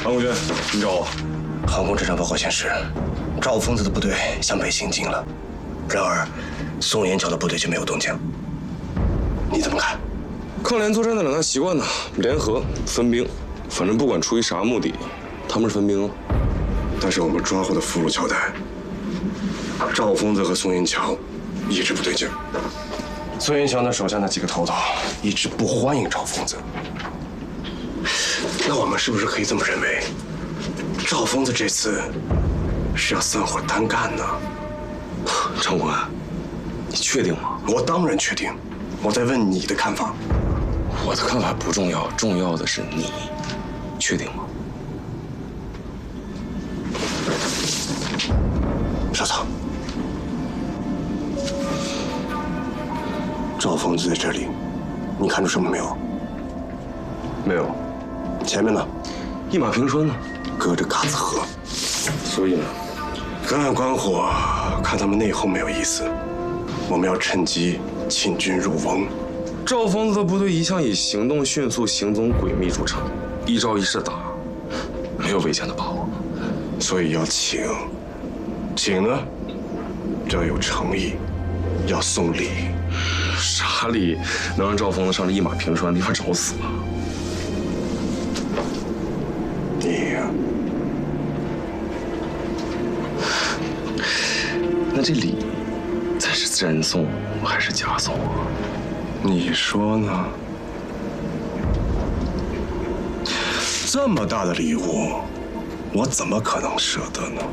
韩国军，你找我？ 航空侦察报告显示，赵疯子的部队向北行进了，然而宋延桥的部队却没有动静。你怎么看？ 抗联作战的两大习惯呢，联合、分兵。反正不管出于啥目的，他们是分兵了。 但是我们抓获的俘虏交代，赵疯子和宋延桥一直不对劲。宋延桥那手下那几个头头一直不欢迎赵疯子。那我们是不是可以这么认为，赵疯子这次是要散伙单干呢？ 长官，你确定吗？ 我当然确定。我在问你的看法。 我的看法不重要，重要的是你确定吗？ 少曹，赵疯子在这里，你看出什么没有？ 没有。 前面呢？ 一马平川呢？ 隔着嘎子河。 所以呢？ 隔岸观火，看他们内讧没有意思。我们要趁机进军入瓮。 赵疯子的部队一向以行动迅速、行踪诡秘著称，一招一式打，没有围歼的把握。 所以要请，请呢，就要有诚意，要送礼。 啥礼能让赵疯子上这一马平川的地方找死啊？ 你呀， 那这礼，咱是真送还是假送啊？ 你说呢？这么大的礼物，我怎么可能舍得呢？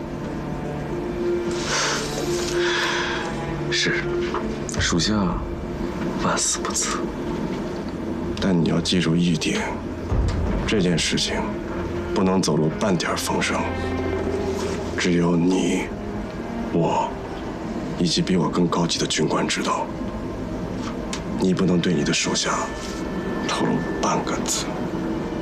是，属下万死不辞。 但你要记住一点，这件事情不能走漏半点风声。只有你、我以及比我更高级的军官知道。你不能对你的手下透露半个字。